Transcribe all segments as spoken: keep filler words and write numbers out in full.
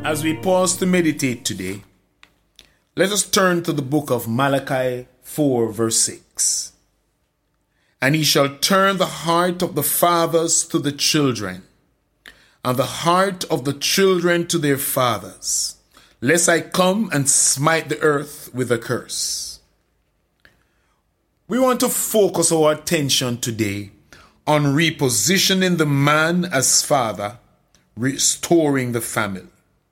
As we pause to meditate today, let us turn to the book of Malachi four verse six. And he shall turn the heart of the fathers to the children, and the heart of the children to their fathers, lest I come and smite the earth with a curse. We want to focus our attention today on repositioning the man as father, restoring the family.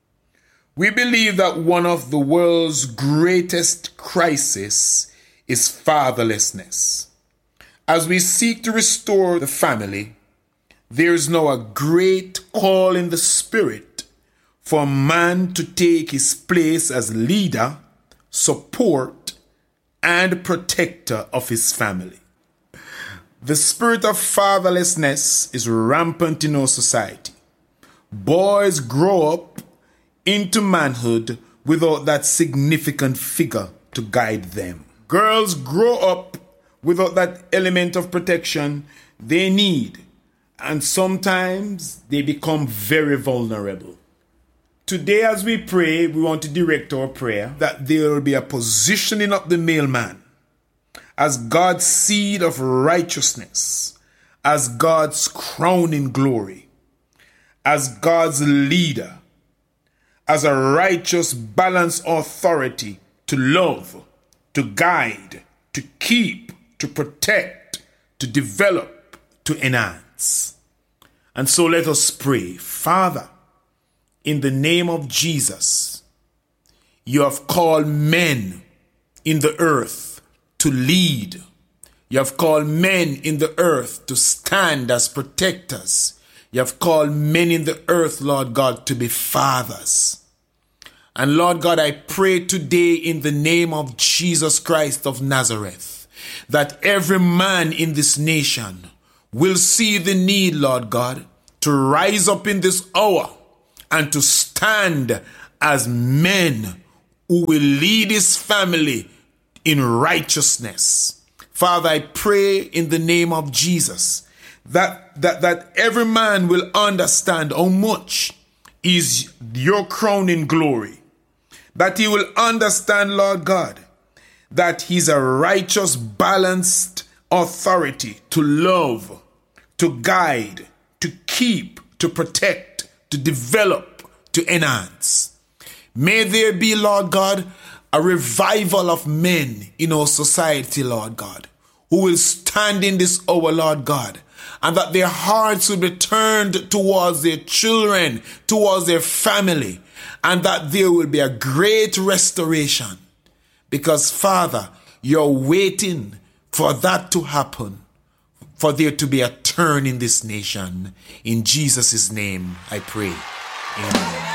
We believe that one of the world's greatest crises is fatherlessness. As we seek to restore the family, there is now a great call in the spirit for man to take his place as leader, support, and protector of his family. The spirit of fatherlessness is rampant in our society. Boys grow up into manhood without that significant figure to guide them. Girls grow up without that element of protection they need, and sometimes they become very vulnerable. Today, as we pray, we want to direct our prayer that there will be a positioning of the male man as God's seed of righteousness, as God's crown in glory, as God's leader, as a righteous, balanced authority to love, to guide, to keep, to protect, to develop, to enhance. And so let us pray. Father, in the name of Jesus, you have called men in the earth to lead. You have called men in the earth to stand as protectors. You have called men in the earth, Lord God, to be fathers. And Lord God, I pray today in the name of Jesus Christ of Nazareth, that every man in this nation will see the need, Lord God, to rise up in this hour and to stand as men who will lead his family in righteousness. Father, I pray in the name of Jesus that, that, that every man will understand how much is your crown in glory. That he will understand, Lord God, that he's a righteous, balanced authority to love, to guide, to keep, to protect, to develop, to enhance. May there be, Lord God, a revival of men in our society, Lord God, who will stand in this hour, Lord God, and that their hearts will be turned towards their children, towards their family, and that there will be a great restoration. Because, Father, you're waiting for that to happen, for there to be a turn in this nation. In Jesus' name, I pray. Amen.